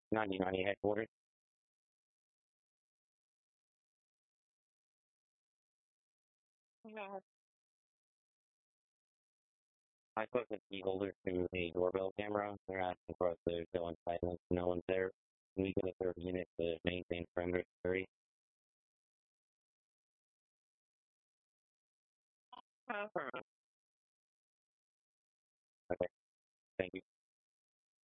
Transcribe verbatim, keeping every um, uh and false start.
ninety ninety headquarters. Yeah. I spoke with the holder to a doorbell camera. They're asking for us to go inside once no one's there. We get a third unit to maintain perimeter security. Uh, Okay, thank you.